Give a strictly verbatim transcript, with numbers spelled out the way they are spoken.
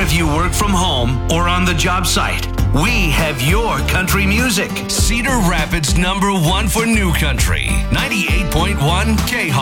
if you work from home or on the job site, we have your country music. Cedar Rapids number one for new country. ninety-eight point one K